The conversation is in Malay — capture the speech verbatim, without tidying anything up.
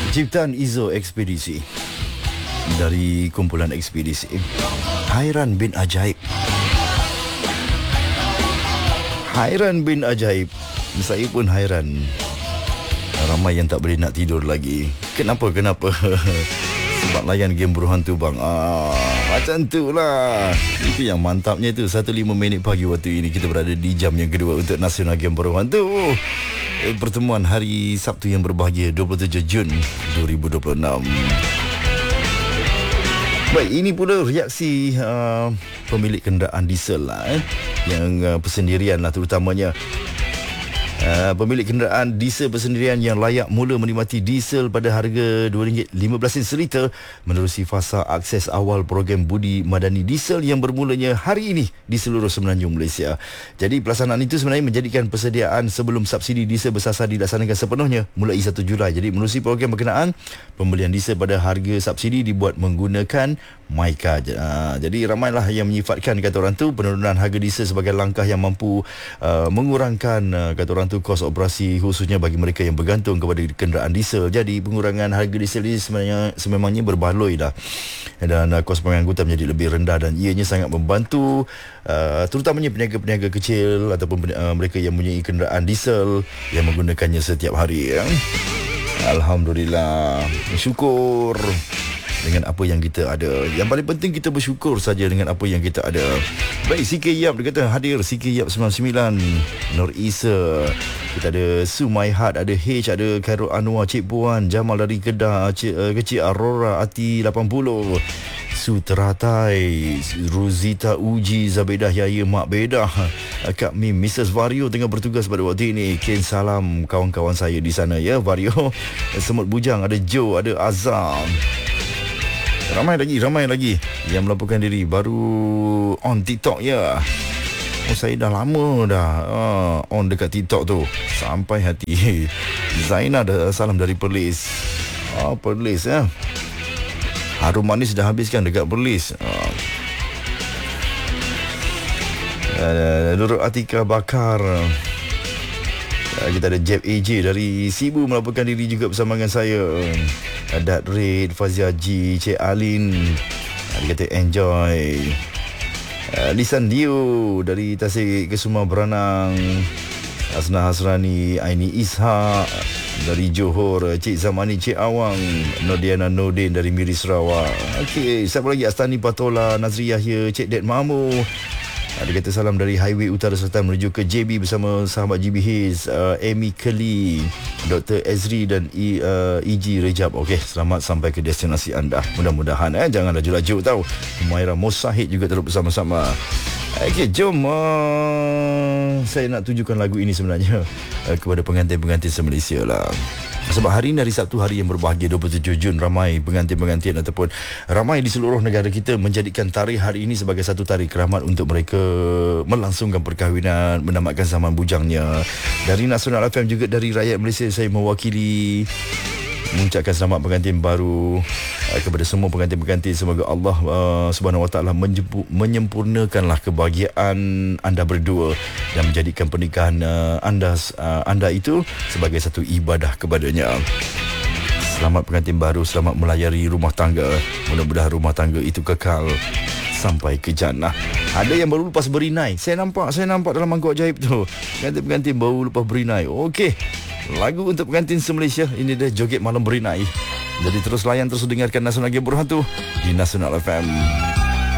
Ciptaan Izo Ekspedisi dari kumpulan Ekspedisi. Hairan bin Ajaib. Hairan bin Ajaib. Saya pun hairan. Ramai yang tak boleh nak tidur lagi. Kenapa? Kenapa? Sebab layan game berhantu bang. Ah, macam tu lah. Itu yang mantapnya tu. Satu lima minit pagi waktu ini kita berada di jam yang kedua untuk Nasional Game Berhantu. Pertemuan hari Sabtu yang berbahagia dua puluh tujuh Jun dua ribu dua puluh enam. Baik, ini pula reaksi uh, pemilik kenderaan diesel lah eh, yang uh, persendirian lah terutamanya. Uh, pemilik kenderaan diesel persendirian yang layak mula menikmati diesel pada harga dua ringgit lima belas sen seliter menerusi fasa akses awal program Budi Madani Diesel yang bermulanya hari ini di seluruh Semenanjung Malaysia. Jadi pelaksanaan itu sebenarnya menjadikan persediaan sebelum subsidi diesel bersasar dilaksanakan sepenuhnya mulai satu Julai. Jadi menerusi program berkenaan, pembelian diesel pada harga subsidi dibuat menggunakan MyCard. Uh, jadi ramailah yang menyifatkan, kata orang tu, penurunan harga diesel sebagai langkah yang mampu uh, mengurangkan uh, kata orang tu kos operasi khususnya bagi mereka yang bergantung kepada kenderaan diesel. Jadi pengurangan harga diesel ini sebenarnya sememangnya berbaloi dah, dan uh, kos pengangkutan menjadi lebih rendah dan ianya sangat membantu uh, terutamanya peniaga-peniaga kecil ataupun uh, mereka yang mempunyai kenderaan diesel yang menggunakannya setiap hari ya. Alhamdulillah, syukur dengan apa yang kita ada. Yang paling penting kita bersyukur saja dengan apa yang kita ada. Baik, C K Yap dia kata hadir. C K Yap sembilan puluh sembilan, Nur Isa, kita ada Sumaihat, ada H, ada Khairul Anwar, Cik Puan, Jamal dari Kedah, Cik, uh, Kecil Aurora, Ati lapan puluh, Suteratai, Ruzita Uji, Zabedah Yaya, Mak Bedah, Kak Mim, Missus Vario tengah bertugas pada waktu ini. Ken salam kawan-kawan saya di sana ya, Vario. Semut Bujang, ada Joe, ada Azam. Ramai lagi, ramai lagi yang melaporkan diri baru on TikTok ya. Oh, saya dah lama dah uh, on dekat TikTok tu sampai hati. Zaina dah salam dari Perlis. Oh, Perlis ya. Harum manis dah habiskan dekat Perlis. Uh. Uh, Nurul Atika Bakar. Uh, kita ada Jeb A J dari Sibu melaporkan diri juga bersama dengan saya. Dat Red, Fazia G, Cik Alin, dia kata enjoy. uh, Lisan Dio dari Tasik Kesuma Beranang, Asna Hasrani, Aini Ishak dari Johor, Cik Zamani, Cik Awang, Nodiana Nordin dari Miri Sarawak. Okey, siapa lagi? Astani Patola, Nazri Yahya, Cik Ded Mamu. Dia kata salam dari Highway Utara Selatan menuju ke J B bersama sahabat G B Hiz, uh, Amy Kelly, Doktor Ezri dan E, uh, E G Rejab. Okey, selamat sampai ke destinasi anda. Mudah-mudahan eh jangan laju-laju tahu. Humaira Mosahid juga terus bersama-sama. Okey, jom uh, saya nak tunjukkan lagu ini sebenarnya uh, kepada pengantin-pengantin se-Malaysia lah. Sebab hari ini hari Sabtu, hari yang berbahagia dua puluh tujuh Jun, ramai pengantin-pengantin ataupun ramai di seluruh negara kita menjadikan tarikh hari ini sebagai satu tarikh keramat untuk mereka melangsungkan perkahwinan, menamatkan zaman bujangnya. Dari Nasional F M juga dari rakyat Malaysia, saya mewakili mengucapkan selamat pengantin baru uh, kepada semua pengantin-pengantin. Semoga Allah uh, Subhanahu Wa Taala menyempurnakanlah kebahagiaan anda berdua dan menjadikan pernikahan uh, anda uh, anda itu sebagai satu ibadah kepadanya. Selamat pengantin baru, selamat melayari rumah tangga. Mudah-mudahan rumah tangga itu kekal sampai ke jannah. Ada yang baru lepas berinai. Saya nampak, saya nampak dalam mangkuk ajaib tu. Pengantin-pengantin baru lepas berinai. Okey. Lagu untuk pengantin se-Malaysia. Ini dia joget malam berinai. Jadi terus layan, terus dengarkan Nasional Game Berhantu di Nasional F M.